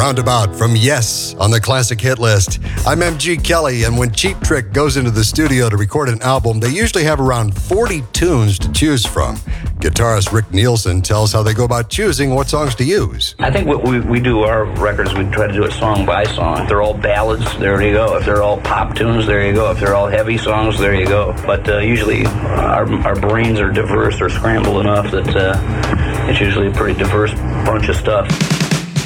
Roundabout from Yes on the Classic Hit List. I'm MG Kelly, and when Cheap Trick goes into the studio to record an album, they usually have around 40 tunes to choose from. Guitarist Rick Nielsen tells how they go about choosing what songs to use. I think what we do our records, we try to do it song by song. If they're all ballads, there you go. If they're all pop tunes, there you go. If they're all heavy songs, there you go. But usually our brains are diverse or scrambled enough that it's usually a pretty diverse bunch of stuff.